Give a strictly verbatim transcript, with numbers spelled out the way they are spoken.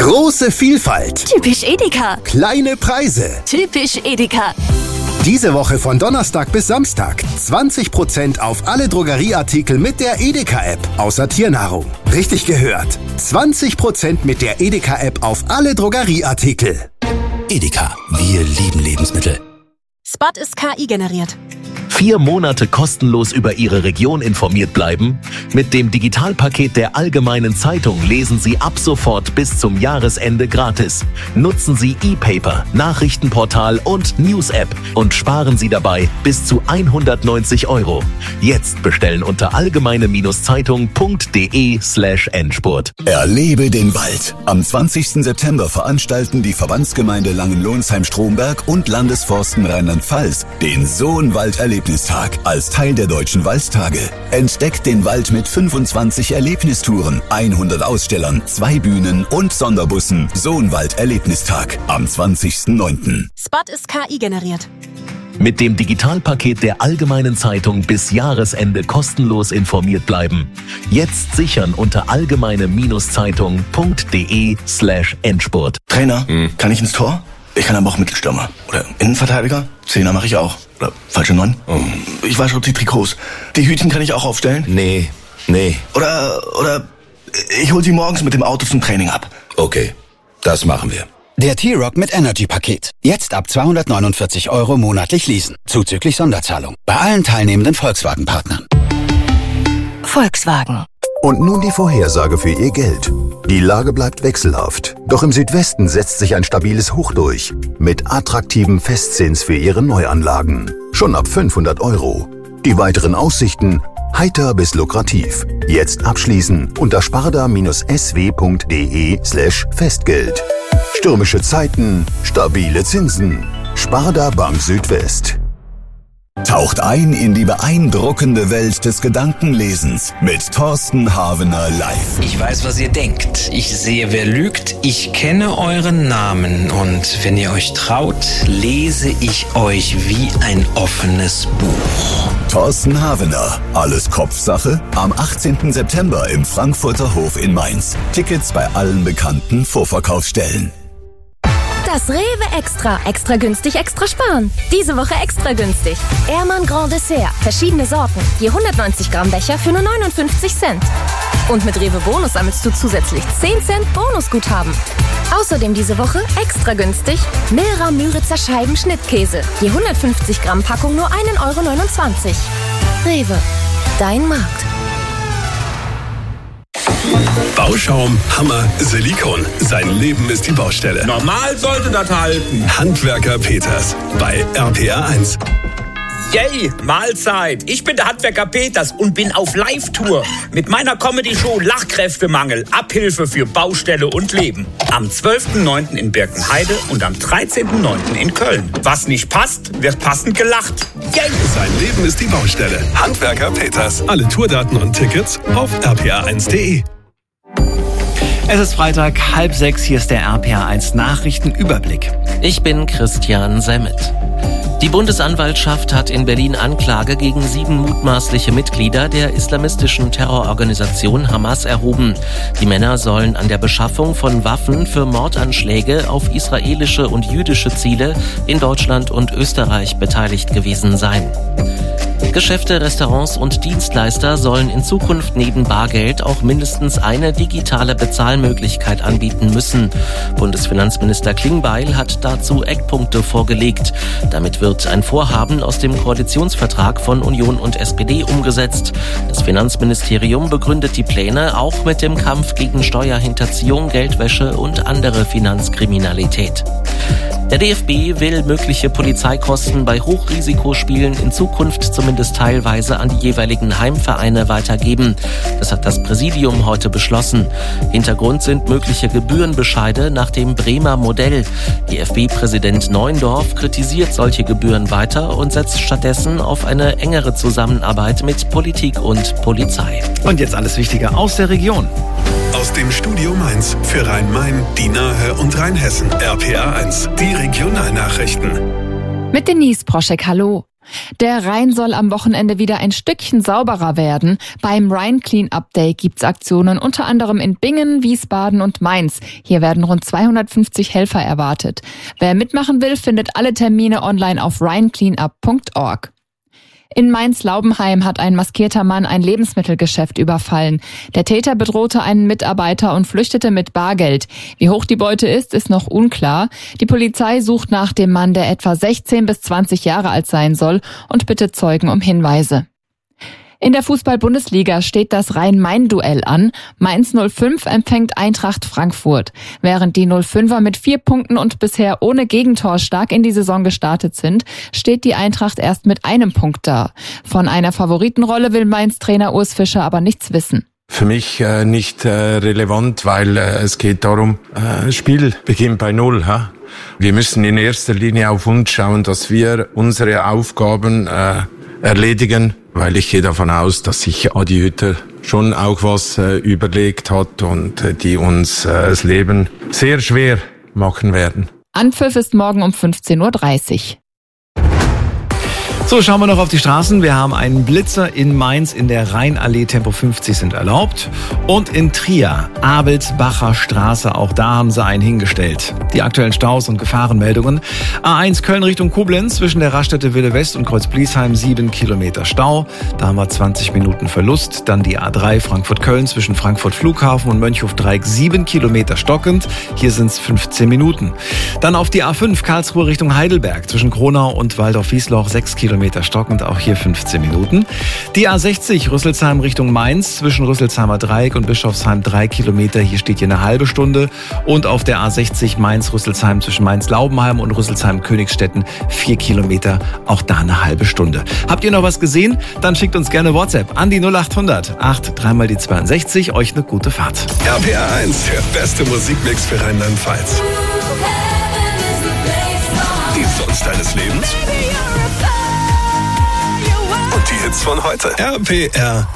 Große Vielfalt. Typisch Edeka. Kleine Preise. Typisch Edeka. Diese Woche von Donnerstag bis Samstag zwanzig Prozent auf alle Drogerieartikel mit der Edeka-App, außer Tiernahrung. Richtig gehört. zwanzig Prozent mit der Edeka-App auf alle Drogerieartikel. Edeka, wir lieben Lebensmittel. Spot ist K I generiert. Vier Monate kostenlos über Ihre Region informiert bleiben? Mit dem Digitalpaket der Allgemeinen Zeitung lesen Sie ab sofort bis zum Jahresende gratis. Nutzen Sie E-Paper, Nachrichtenportal und News-App und sparen Sie dabei bis zu hundertneunzig Euro. Jetzt bestellen unter allgemeine-zeitung.de slash Endspurt. Erlebe den Wald. Am zwanzigsten September veranstalten die Verbandsgemeinde Langenlohnsheim-Stromberg und Landesforsten Rheinland-Pfalz den Sohnwald-Erlebnistag als Teil der Deutschen Waldtage. Entdeckt den Wald mit fünfundzwanzig Erlebnistouren, hundert Ausstellern, zwei Bühnen und Sonderbussen. Sohnwald-Erlebnistag am zwanzigsten neunten Spot ist K I generiert. Mit dem Digitalpaket der Allgemeinen Zeitung bis Jahresende kostenlos informiert bleiben. Jetzt sichern unter allgemeine-zeitung.de slash Endspurt. Trainer, hm. kann ich ins Tor? Ich kann aber auch Mittelstürmer. Oder Innenverteidiger? Zehner mache ich auch. Oder falsche Neun? Oh. Ich wasche die Trikots. Die Hütchen kann ich auch aufstellen? Nee, nee. Oder, oder ich hol sie morgens mit dem Auto zum Training ab. Okay, das machen wir. Der T-Rock mit Energy-Paket. Jetzt ab zweihundertneunundvierzig Euro monatlich leasen. Zuzüglich Sonderzahlung. Bei allen teilnehmenden Volkswagen-Partnern. Volkswagen. Und nun die Vorhersage für Ihr Geld. Die Lage bleibt wechselhaft. Doch im Südwesten setzt sich ein stabiles Hoch durch. Mit attraktivem Festzins für Ihre Neuanlagen. Schon ab fünfhundert Euro. Die weiteren Aussichten heiter bis lukrativ. Jetzt abschließen unter sparda-sw.de slash Festgeld. Stürmische Zeiten, stabile Zinsen. Sparda Bank Südwest. Taucht ein in die beeindruckende Welt des Gedankenlesens mit Thorsten Havener live. Ich weiß, was ihr denkt. Ich sehe, wer lügt. Ich kenne euren Namen. Und wenn ihr euch traut, lese ich euch wie ein offenes Buch. Thorsten Havener. Alles Kopfsache. Am achtzehnten September im Frankfurter Hof in Mainz. Tickets bei allen bekannten Vorverkaufsstellen. Das Rewe Extra. Extra günstig, extra sparen. Diese Woche extra günstig. Ehrmann Grand Dessert. Verschiedene Sorten. Je hundertneunzig Gramm Becher für nur neunundfünfzig Cent. Und mit Rewe Bonus sammelst du zusätzlich zehn Cent Bonusguthaben. Außerdem diese Woche extra günstig Milra Müritzer Scheiben Schnittkäse. Je hundertfünfzig Gramm Packung nur ein Euro neunundzwanzig. Rewe. Dein Markt. Bauschaum, Hammer, Silikon. Sein Leben ist die Baustelle. Normal sollte das halten. Handwerker Peters bei R P R eins. Yay, Mahlzeit. Ich bin der Handwerker Peters und bin auf Live-Tour mit meiner Comedy-Show Lachkräftemangel, Abhilfe für Baustelle und Leben. Am zwölften neunten in Birkenheide und am dreizehnten neunten in Köln. Was nicht passt, wird passend gelacht. Yay! Sein Leben ist die Baustelle. Handwerker Peters. Alle Tourdaten und Tickets auf r p r eins punkt de. Es ist Freitag, halb sechs, hier ist der R P R eins Nachrichtenüberblick. Ich bin Christian Semmet. Die Bundesanwaltschaft hat in Berlin Anklage gegen sieben mutmaßliche Mitglieder der islamistischen Terrororganisation Hamas erhoben. Die Männer sollen an der Beschaffung von Waffen für Mordanschläge auf israelische und jüdische Ziele in Deutschland und Österreich beteiligt gewesen sein. Geschäfte, Restaurants und Dienstleister sollen in Zukunft neben Bargeld auch mindestens eine digitale Bezahlmöglichkeit anbieten müssen. Bundesfinanzminister Klingbeil hat dazu Eckpunkte vorgelegt. Damit wird ein Vorhaben aus dem Koalitionsvertrag von Union und S P D umgesetzt. Das Finanzministerium begründet die Pläne auch mit dem Kampf gegen Steuerhinterziehung, Geldwäsche und andere Finanzkriminalität. Der D F B will mögliche Polizeikosten bei Hochrisikospielen in Zukunft zumindest teilweise an die jeweiligen Heimvereine weitergeben. Das hat das Präsidium heute beschlossen. Hintergrund sind mögliche Gebührenbescheide nach dem Bremer Modell. D F B-Präsident Neuendorf kritisiert solche Gebühren weiter und setzt stattdessen auf eine engere Zusammenarbeit mit Politik und Polizei. Und jetzt alles Wichtige aus der Region. Aus dem Studio Mainz für Rhein-Main, die Nahe und Rheinhessen. R P R eins, die Regionalnachrichten. Mit Denise Proschek, hallo. Der Rhein soll am Wochenende wieder ein Stückchen sauberer werden. Beim Rhein Clean-Up Day gibt's Aktionen unter anderem in Bingen, Wiesbaden und Mainz. Hier werden rund zweihundertfünfzig Helfer erwartet. Wer mitmachen will, findet alle Termine online auf rhein cleanup punkt org. In Mainz-Laubenheim hat ein maskierter Mann ein Lebensmittelgeschäft überfallen. Der Täter bedrohte einen Mitarbeiter und flüchtete mit Bargeld. Wie hoch die Beute ist, ist noch unklar. Die Polizei sucht nach dem Mann, der etwa sechzehn bis zwanzig Jahre alt sein soll, und bittet Zeugen um Hinweise. In der Fußball-Bundesliga steht das Rhein-Main-Duell an. Mainz null fünf empfängt Eintracht Frankfurt. Während die null fünfer mit vier Punkten und bisher ohne Gegentor stark in die Saison gestartet sind, steht die Eintracht erst mit einem Punkt da. Von einer Favoritenrolle will Mainz-Trainer Urs Fischer aber nichts wissen. Für mich äh, nicht äh, relevant, weil äh, es geht darum, äh, das Spiel beginnt bei Null. Ha? Wir müssen in erster Linie auf uns schauen, dass wir unsere Aufgaben äh, erledigen, weil ich gehe davon aus, dass sich Adi Hütter schon auch was äh, überlegt hat und äh, die uns äh, das Leben sehr schwer machen werden. Anpfiff ist morgen um fünfzehn Uhr dreißig. So, schauen wir noch auf die Straßen. Wir haben einen Blitzer in Mainz in der Rheinallee, Tempo fünfzig sind erlaubt. Und in Trier, Abelsbacher Straße, auch da haben sie einen hingestellt. Die aktuellen Staus und Gefahrenmeldungen. A eins Köln Richtung Koblenz, zwischen der Raststätte Wille West und Kreuz Bliesheim sieben Kilometer Stau. Da haben wir zwanzig Minuten Verlust. Dann die A drei Frankfurt-Köln zwischen Frankfurt Flughafen und Mönchhof-Dreieck sieben Kilometer stockend. Hier sind es fünfzehn Minuten. Dann auf die A fünf Karlsruhe Richtung Heidelberg, zwischen Kronau und Waldorf-Wiesloch sechs Kilometer stockend, auch hier fünfzehn Minuten. Die A sechzig Rüsselsheim Richtung Mainz, zwischen Rüsselsheimer Dreieck und Bischofsheim drei Kilometer, hier steht hier eine halbe Stunde. Und auf der A sechzig Mainz-Rüsselsheim zwischen Mainz-Laubenheim und Rüsselsheim-Königsstetten vier Kilometer, auch da eine halbe Stunde. Habt ihr noch was gesehen? Dann schickt uns gerne WhatsApp an die null acht hundert acht drei mal die zweiundsechzig. Euch eine gute Fahrt. R P R eins, der beste Musikmix für Rheinland-Pfalz. Die Songs deines Lebens? Und die Hits von heute. R P R